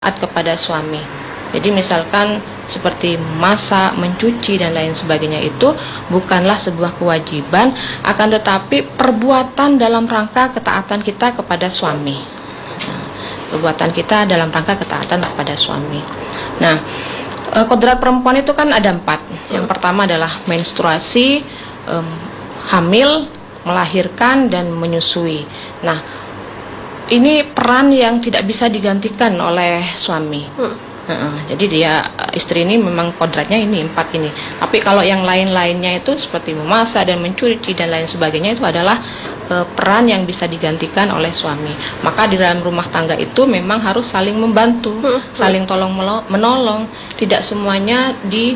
taat kepada suami. Jadi misalkan seperti masak, mencuci dan lain sebagainya itu bukanlah sebuah kewajiban, akan tetapi perbuatan dalam rangka ketaatan kita kepada suami. Perbuatan kita dalam rangka ketaatan kepada suami. Nah, kodrat perempuan itu kan ada 4. Yang pertama adalah menstruasi, hamil, melahirkan dan menyusui. Nah, ini peran yang tidak bisa digantikan oleh suami. Jadi istri ini memang kodratnya ini 4 ini. Tapi kalau yang lain-lainnya itu seperti memasak dan mencuci dan lain sebagainya itu adalah peran yang bisa digantikan oleh suami. Maka di dalam rumah tangga itu memang harus saling membantu, saling tolong menolong. Tidak semuanya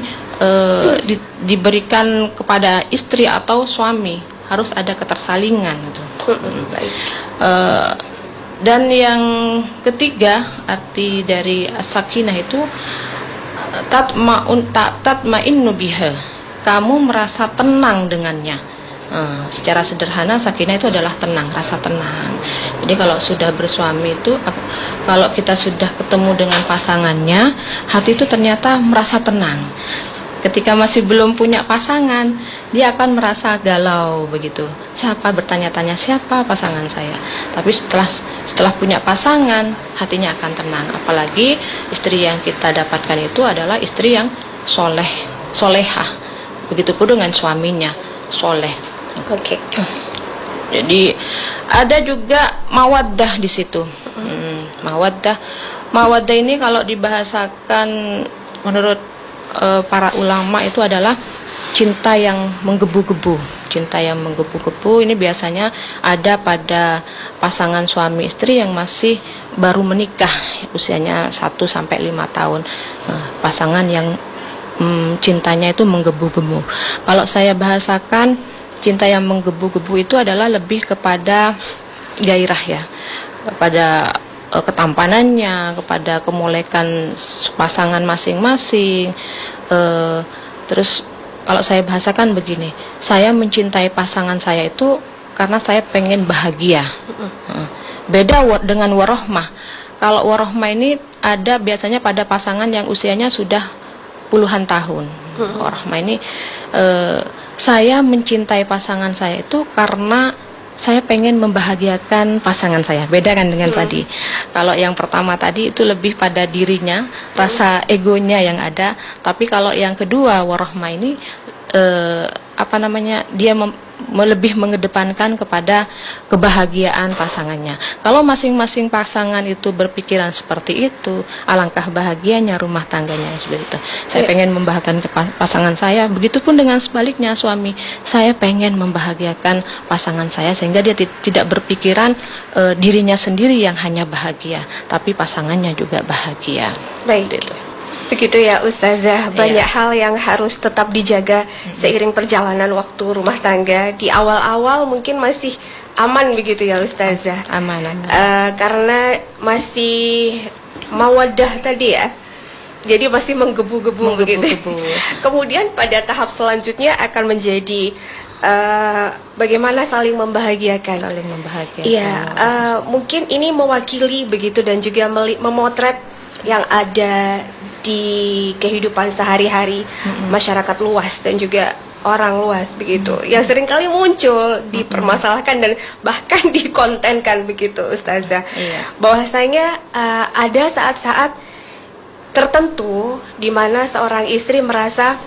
diberikan kepada istri atau suami. Harus ada ketersalingan gitu. Dan yang ketiga, arti dari as-sakinah itu tatma'innu biha. Kamu merasa tenang dengannya. Secara sederhana sakinah itu adalah tenang, rasa tenang. Jadi kalau sudah bersuami itu, kalau kita sudah ketemu dengan pasangannya, hati itu ternyata merasa tenang. Ketika masih belum punya pasangan, dia akan merasa galau begitu. Siapa, bertanya-tanya siapa pasangan saya. Tapi setelah punya pasangan, hatinya akan tenang. Apalagi istri yang kita dapatkan itu adalah istri yang solehah. Begitupun dengan suaminya, soleh. Oke. Jadi ada juga mawaddah di situ. Mawaddah ini kalau dibahasakan menurut para ulama itu adalah cinta yang menggebu-gebu. Cinta yang menggebu-gebu ini biasanya ada pada pasangan suami istri yang masih baru menikah, usianya 1-5 tahun. Pasangan yang cintanya itu menggebu-gebu. Kalau saya bahasakan cinta yang menggebu-gebu itu adalah lebih kepada gairah ya, kepada ketampanannya, kepada kemolekan pasangan masing-masing. Terus kalau saya bahasakan begini, saya mencintai pasangan saya itu karena saya pengen bahagia. Beda dengan warohmah. Kalau warohmah ini ada biasanya pada pasangan yang usianya sudah puluhan tahun. Warohmah ini saya mencintai pasangan saya itu karena saya pengen membahagiakan pasangan saya. Beda kan dengan tadi. Kalau yang pertama tadi itu lebih pada dirinya, rasa egonya yang ada. Tapi kalau yang kedua, warohmah ini dia lebih mengedepankan kepada kebahagiaan pasangannya. Kalau masing-masing pasangan itu berpikiran seperti itu, alangkah bahagianya rumah tangganya seperti itu. Saya pengen membahagiakan pasangan saya, begitupun dengan sebaliknya suami. Saya pengen membahagiakan pasangan saya sehingga dia tidak berpikiran dirinya sendiri yang hanya bahagia, tapi pasangannya juga bahagia. Baik. Gitu. Begitu ya Ustazah, banyak hal yang harus tetap dijaga seiring perjalanan waktu rumah tangga. Di awal-awal mungkin masih aman begitu ya Ustazah. Aman. Karena masih mawaddah tadi ya. Jadi masih menggebu-gebu begitu. Kemudian pada tahap selanjutnya akan menjadi bagaimana saling membahagiakan. Iya, mungkin ini mewakili begitu dan juga memotret yang ada di kehidupan sehari-hari masyarakat luas dan juga orang luas begitu, yang seringkali muncul dipermasalahkan dan bahkan dikontenkan begitu Ustazah. Bahwasanya ada saat-saat tertentu di mana seorang istri merasa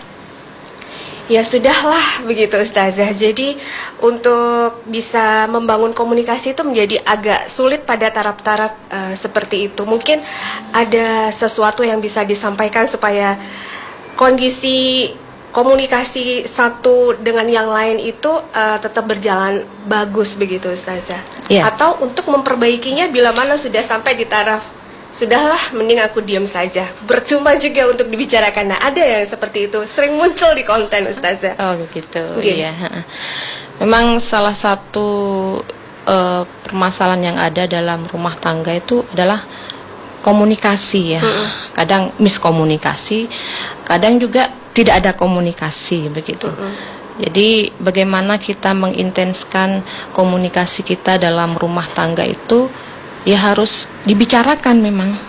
ya sudahlah begitu Ustazah. Jadi untuk bisa membangun komunikasi itu menjadi agak sulit pada taraf-taraf seperti itu. Mungkin ada sesuatu yang bisa disampaikan supaya kondisi komunikasi satu dengan yang lain itu tetap berjalan bagus begitu Ustazah. Atau untuk memperbaikinya bila mana sudah sampai di taraf sudahlah, mending aku diam saja. Percuma juga untuk dibicarakan. Nah, ada yang seperti itu sering muncul di konten Ustazah. Oh gitu. Iya. Memang salah satu permasalahan yang ada dalam rumah tangga itu adalah komunikasi ya. Kadang miskomunikasi, kadang juga tidak ada komunikasi begitu. Jadi bagaimana kita mengintenskan komunikasi kita dalam rumah tangga itu ya harus dibicarakan memang.